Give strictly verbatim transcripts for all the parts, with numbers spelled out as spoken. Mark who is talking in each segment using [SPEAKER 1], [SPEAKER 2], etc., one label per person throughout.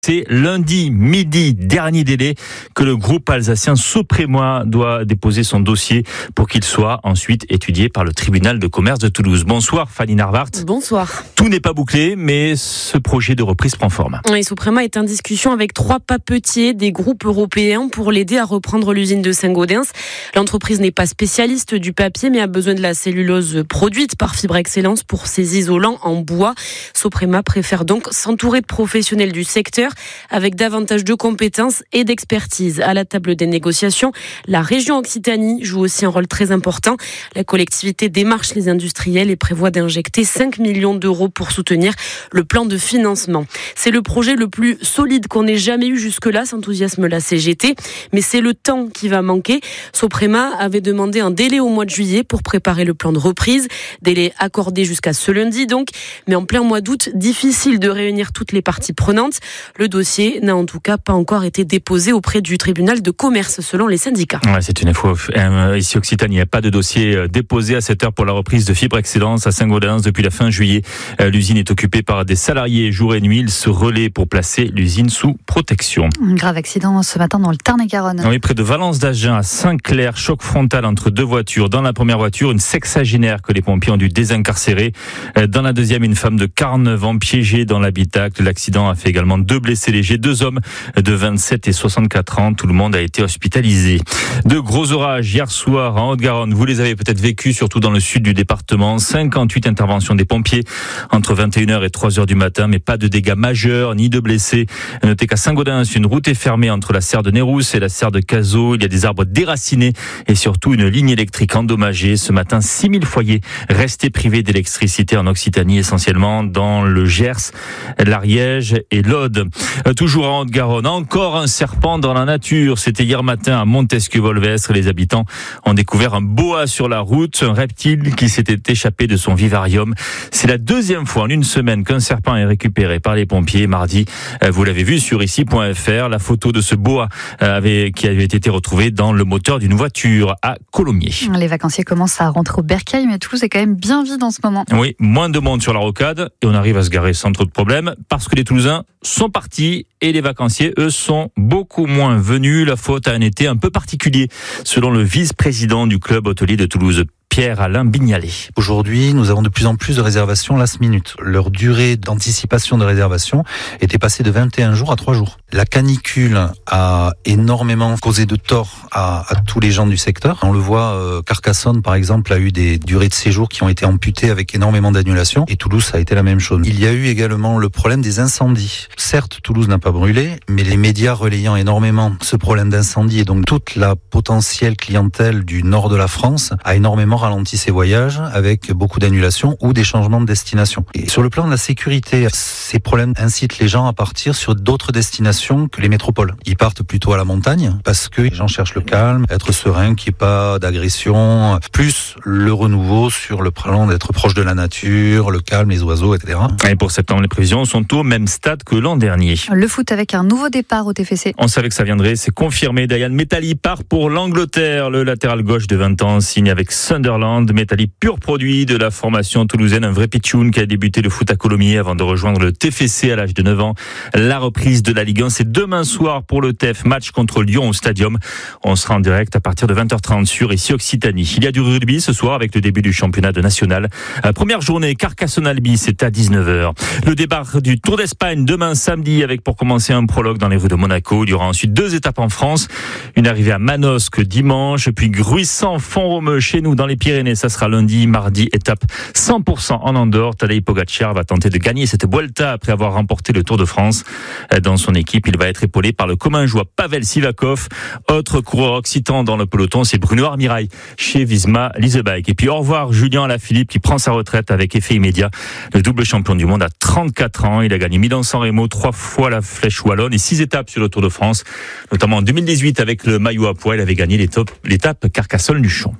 [SPEAKER 1] C'est lundi midi, dernier délai, que le groupe alsacien Soprema doit déposer son dossier pour qu'il soit ensuite étudié par le tribunal de commerce de Toulouse. Bonsoir Fanny Narvart.
[SPEAKER 2] Bonsoir.
[SPEAKER 1] Tout n'est pas bouclé, mais ce projet de reprise prend forme.
[SPEAKER 2] Oui, Soprema est en discussion avec trois papetiers des groupes européens pour l'aider à reprendre l'usine de Saint-Gaudens. L'entreprise n'est pas spécialiste du papier, mais a besoin de la cellulose produite par Fibre Excellence pour ses isolants en bois. Soprema préfère donc s'entourer de professionnels du secteur avec davantage de compétences et d'expertise. À la table des négociations, la région Occitanie joue aussi un rôle très important. La collectivité démarche les industriels et prévoit d'injecter cinq millions d'euros pour soutenir le plan de financement. C'est le projet le plus solide qu'on ait jamais eu jusque-là, s'enthousiasme la C G T, mais c'est le temps qui va manquer. Soprema avait demandé un délai au mois de juillet pour préparer le plan de reprise, délai accordé jusqu'à ce lundi donc, mais en plein mois d'août, difficile de réunir toutes les parties prenantes. Le dossier n'a en tout cas pas encore été déposé auprès du tribunal de commerce selon les syndicats.
[SPEAKER 1] Ouais, c'est une info. Euh, ici Occitanie, il n'y a pas de dossier déposé à cette heure pour la reprise de Fibre Excellence à Saint-Gaudens depuis la fin juillet. Euh, l'usine est occupée par des salariés jour et nuit. Ils se relaient pour placer l'usine sous protection.
[SPEAKER 3] Un grave accident ce matin dans le Tarn-et-Garonne.
[SPEAKER 1] Oui, près de Valence d'Agen à Saint-Clair, choc frontal entre deux voitures. Dans la première voiture, une sexagénaire que les pompiers ont dû désincarcérer. Dans la deuxième, une femme de quarante-neuf ans piégée dans l'habitacle. L'accident a fait également deux blessés légers. Deux hommes de vingt-sept et soixante-quatre ans. Tout le monde a été hospitalisé. De gros orages hier soir en Haute-Garonne. Vous les avez peut-être vécus, surtout dans le sud du département. cinquante-huit interventions des pompiers entre vingt et une heures et trois heures du matin, mais pas de dégâts majeurs ni de blessés. Notez qu'à Saint-Gaudens, une route est fermée entre la serre de Nérousse et la serre de Cazaux. Il y a des arbres déracinés et surtout une ligne électrique endommagée. Ce matin, six mille foyers restés privés d'électricité en Occitanie, essentiellement dans le Gers, l'Ariège et l'Aude. Toujours en Haute-Garonne, encore un serpent dans la nature. C'était hier matin à Montesquieu-Volvestre. Les habitants ont découvert un boa sur la route, un reptile qui s'était échappé de son vivarium. C'est la deuxième fois en une semaine qu'un serpent est récupéré par les pompiers. Mardi, vous l'avez vu sur ici point f r, la photo de ce boa avait, qui avait été retrouvée dans le moteur d'une voiture à Colomiers.
[SPEAKER 3] Les vacanciers commencent à rentrer au Bercail, mais Toulouse est quand même bien vide en ce moment.
[SPEAKER 1] Oui, moins de monde sur la rocade et on arrive à se garer sans trop de problèmes parce que les Toulousains sont partis et les vacanciers, eux, sont beaucoup moins venus. La faute à un été un peu particulier, selon le vice-président du club hôtelier de Toulouse, Pierre-Alain Bignalet.
[SPEAKER 4] Aujourd'hui, nous avons de plus en plus de réservations last minute. Leur durée d'anticipation de réservation était passée de vingt et un jours à trois jours. La canicule a énormément causé de tort à, à tous les gens du secteur. On le voit, euh, Carcassonne, par exemple, a eu des durées de séjour qui ont été amputées avec énormément d'annulations. Et Toulouse, ça a été la même chose. Il y a eu également le problème des incendies. Certes, Toulouse n'a pas brûlé, mais les médias relayant énormément ce problème d'incendie et donc toute la potentielle clientèle du nord de la France a énormément ralenti ses voyages avec beaucoup d'annulations ou des changements de destination. Et sur le plan de la sécurité, ces problèmes incitent les gens à partir sur d'autres destinations que les métropoles. Ils partent plutôt à la montagne parce que les gens cherchent le calme, être serein, qu'il n'y ait pas d'agression, plus le renouveau sur le plan d'être proche de la nature, le calme, les oiseaux, et cetera.
[SPEAKER 1] Et pour septembre, les prévisions sont au même stade que l'an dernier.
[SPEAKER 3] Le foot avec un nouveau départ au T F C.
[SPEAKER 1] On savait que ça viendrait, c'est confirmé. Dayan Mettali part pour l'Angleterre. Le latéral gauche de vingt ans signe avec Sunderland. Mettali, pur produit de la formation toulousaine, un vrai pitchoun qui a débuté le foot à Colomiers avant de rejoindre le T F C à l'âge de neuf ans. La reprise de la Ligue un, c'est demain soir pour le T F, match contre Lyon au Stadium. On sera en direct à partir de vingt heures trente sur ici Occitanie. Il y a du rugby ce soir avec le début du championnat de national. Première journée, Carcassonne-Albi, c'est à dix-neuf heures. Le départ du Tour d'Espagne demain samedi avec pour commencer un prologue dans les rues de Monaco. Il y aura ensuite deux étapes en France. Une arrivée à Manosque dimanche, puis Gruissant-Font-Romeu chez nous dans les Pyrénées, ça sera lundi, mardi, étape cent pour cent en Andorre. Tadej Pogacar va tenter de gagner cette Vuelta après avoir remporté le Tour de France. Dans son équipe, il va être épaulé par le commun joie Pavel Sivakov. Autre coureur occitan dans le peloton, c'est Bruno Armirail chez Visma Leasebike. Et puis au revoir Julien Alaphilippe qui prend sa retraite avec effet immédiat. Le double champion du monde à trente-quatre ans. Il a gagné Milan-San Remo, trois fois la Flèche Wallonne et six étapes sur le Tour de France. Notamment en deux mille dix-huit avec le maillot à pois. Il avait gagné l'étape Carcassonne-Luchon.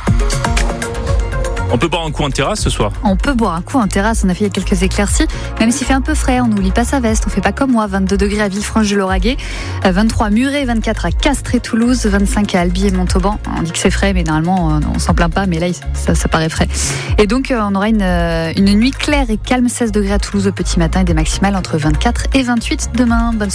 [SPEAKER 1] On peut boire un coup en terrasse ce soir?
[SPEAKER 3] On peut boire un coup en terrasse, on a fait quelques éclaircies, même s'il fait un peu frais, on n'oublie pas sa veste, on fait pas comme moi, vingt-deux degrés à Villefranche-de-Lauragais, vingt-trois à Muret, vingt-quatre à Castres et Toulouse, vingt-cinq à Albi et Montauban. On dit que c'est frais, mais normalement on s'en plaint pas, mais là ça, ça paraît frais. Et donc on aura une, une nuit claire et calme, seize degrés à Toulouse au petit matin et des maximales entre vingt-quatre et vingt-huit demain. Bonne soirée.